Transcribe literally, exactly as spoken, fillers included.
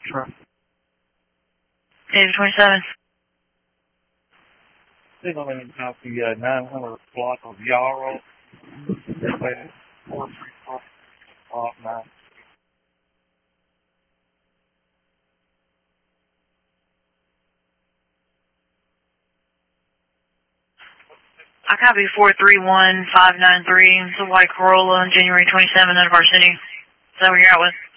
David twenty-seven. Signal in about the uh, nine hundred block of Yarrow. four three four block nine. I copy four three one five nine three. It's a white Corolla on January twenty-seventh out of our city. Is that what you're out with?